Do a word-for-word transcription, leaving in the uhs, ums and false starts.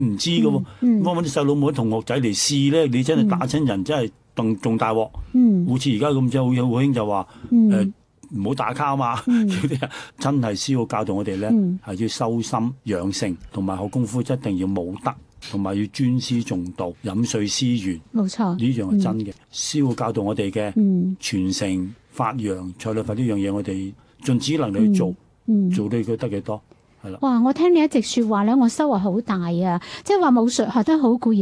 唔知㗎喎。 嗯， 幫啲細佬妹同學仔嚟試咧，你真係打親人，真係仲仲大鑊。 嗯， 好似而家咁啫，好似好興就話誒唔好打交嘛， 嗯叫啲人真係師傅教導我哋咧，係、 嗯、 要修心養性，同埋學功夫一定要武德，同埋要尊師重道、飲水思源。 冇錯， 呢樣係真嘅。師傅教導我哋嘅傳承發揚蔡律法呢樣嘢，我哋盡只能力去做， 嗯嗯、 做到佢得幾多係啦。 哇！我聽你一直說話咧，我收穫好大啊！即係話武術學得好固然